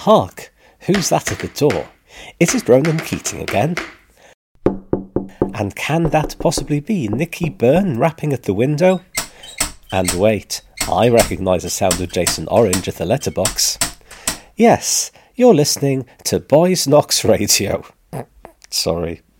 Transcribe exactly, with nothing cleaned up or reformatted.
Hark! Who's that at the door? Is it Ronan Keating again? And can that possibly be Nicky Byrne rapping at the window? And wait, I recognise the sound of Jason Orange at the letterbox. Yes, you're listening to Boys Knox Radio. Sorry.